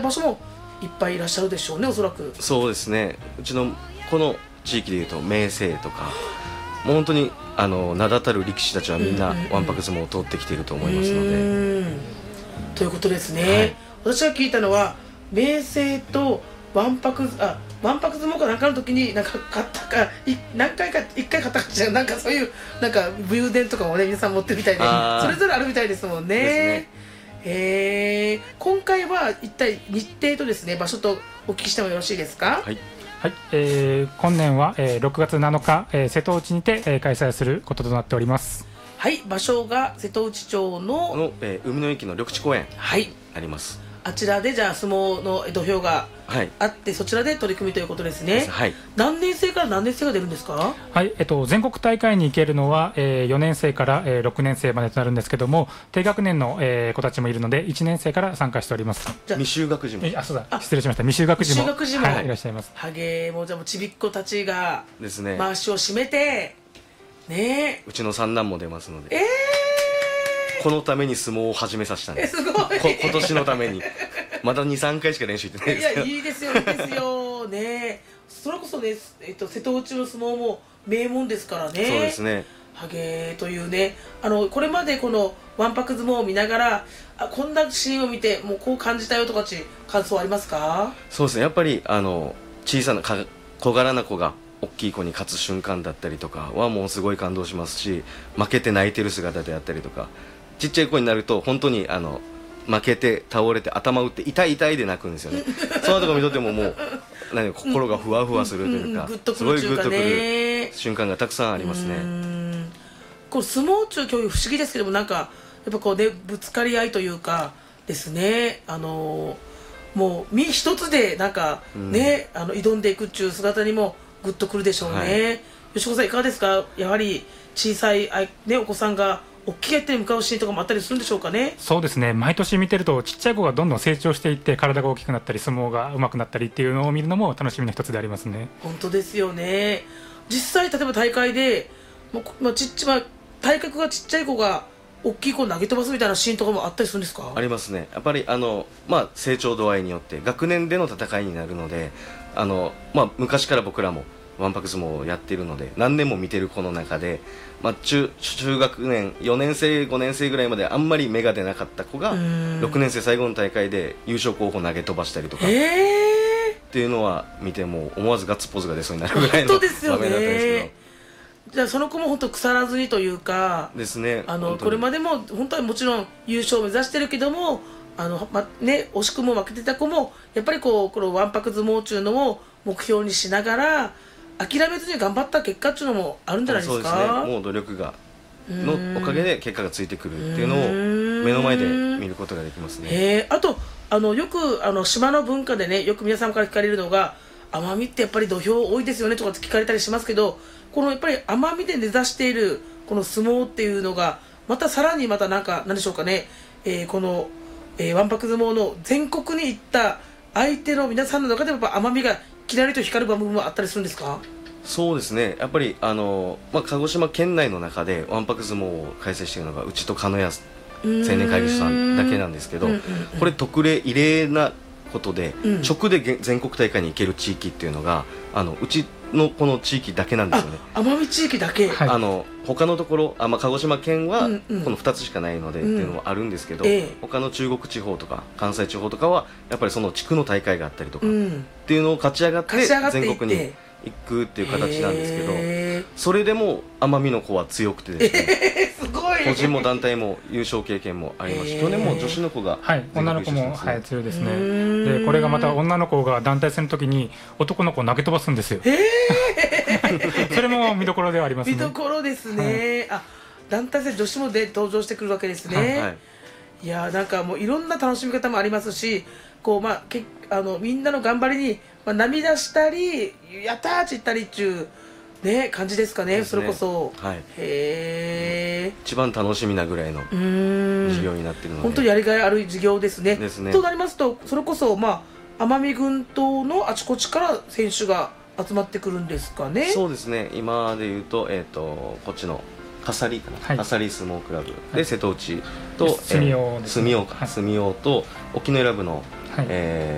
場所もいっぱいいらっしゃるでしょうね、おそらく。 そうですね、うちのこの地域でいうと明生とかもう本当に名だたる力士たちはみんなわんぱく相撲を通ってきていると思いますので、 ということですね、私が聞いたのは明生とわんぱく相撲かなんかの時になんか勝ったか何回か1回勝ったかじゃなんかそういうなんか武勇伝とかもね皆さん持ってるみたいでそれぞれあるみたいですもんね。今回は一体日程とですね場所とお聞きしてもよろしいですか？ はい、今年は、6月7日、瀬戸内にて、開催することとなっております。 はい、場所が瀬戸内町の海の駅の緑地公園あります。 あちらでじゃあ相撲の土俵があって、そちらで取り組みということですね。何年生から何年生が出るんですか？ はい、全国大会に行けるのは、4年生から、6年生までとなるんですけども、低学年の、子たちもいるので1年生から参加しております。 未就学児も失礼しました、未就学児もいらっしゃいます。 はげもうじゃあもうちびっ子たちがですね、 回しを締めてね、 うちの三男も出ますので、このために相撲を始めさせたんです。 すごい今年のためにまだ 2,3 回しか練習行ってないですけど。 いやいいですよいいですよね。それこそね、瀬戸内の相撲も名門ですからね。 そうですね、 はげというね、これまでこのわんぱく相撲を見ながらこんなシーンを見てもうこう感じたよとか感想ありますか？ そうですね、やっぱり小さな小柄な子が大きい子に勝つ瞬間だったりとかはもうすごい感動しますし、負けて泣いてる姿であったりとか、ちっちゃい子になると本当に負けて倒れて頭打って痛い痛いで泣くんですよね。そのとこ見とってももう心がふわふわするというか、すごいグッとくる瞬間がたくさんありますね。 こう相撲中競技不思議ですけども、なんかやっぱこうねぶつかり合いというかですね、もう身一つでなんかね、挑んでいくっていう姿にもグッとくるでしょうね。吉子さんいかがですか？やはり小さいお子さんが大きい相手に向かうシーンとかもあったりするんでしょうかね。 そうですね、毎年見てるとちっちゃい子がどんどん成長していって体が大きくなったり相撲が上手くなったりっていうのを見るのも楽しみの一つでありますね。 本当ですよね。実際例えば大会で体格がちっちゃい子が大きい子を投げ飛ばすみたいなシーンとかもあったりするんですか？ ありますね。やっぱり成長度合いによって学年での戦いになるので、昔から僕らもわんぱく相撲をやっているので何年も見てる子の中で、中学年4年生5年生ぐらいまであんまり芽が出なかった子が6年生最後の大会で優勝候補投げ飛ばしたりとか、っていうのは見ても思わずガッツポーズが出そうになるぐらいの場面だったんですけど。 じゃあその子も本当腐らずにというかですね、 これまでも本当はもちろん優勝を目指してるけども惜しくも負けてた子もやっぱりこのわんぱく相撲中のを目標にしながら諦めずに頑張った結果っていうのもあるんじゃないですか？ そうですね、もう努力のおかげで結果がついてくるっていうのを目の前で見ることができますね。 あとよく島の文化でね、よく皆さんから聞かれるのが奄美ってやっぱり土俵多いですよねとかって聞かれたりしますけど、このやっぱり奄美で根ざしているこの相撲っていうのがまたさらに何でしょうかね、この、わんぱく相撲の全国に行った相手の皆さんの中でもやっぱ奄美がキラリと光る部分もあったりするんですか？ そうですね、やっぱり鹿児島県内の中でわんぱく相撲を開催しているのがうちと鹿屋青年会議所さんだけなんですけど、これ特例異例なことで、直で全国大会に行ける地域っていうのがうちのこの地域だけなんですよね。 奄美地域だけ、 他のところ鹿児島県はこの2つしかないのでっていうのもあるんですけど、他の中国地方とか関西地方とかはやっぱりその地区の大会があったりとかっていうのを勝ち上がって全国に行くっていう形なんですけど、それでも奄美の子は強くてですねすごい個人も団体も優勝経験もありますし、去年も女子の子が女の子も強いですね。でこれがまた女の子が団体戦の時に男の子を投げ飛ばすんですよ。それも見どころではありますね。 見どころですね。団体戦女子も登場してくるわけですね。いやなんかもういろんな楽しみ方もありますし、みんなの頑張りに涙したりやったーって言ったりっていう感じですかね。それこそ一番楽しみなぐらいの授業になっているので本当にやりがいある授業ですね。となりますとそれこそ奄美群島のあちこちから選手が集まってくるんですかね。 そうですね、今でいうとこっちの笠利相撲クラブで瀬戸内と住用と沖永良部の